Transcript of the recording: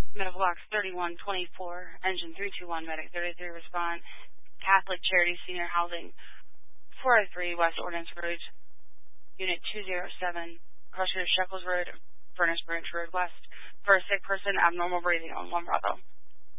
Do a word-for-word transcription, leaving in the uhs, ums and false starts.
Metablox thirty-one twenty-four, Engine three two one, Medic thirty-three, respond. Catholic Charity Senior Housing, four oh three West Ordnance Road, Unit two oh seven, Crusher Shekels Road, Furnace Branch Road West, for a sick person, abnormal breathing on one Bravo.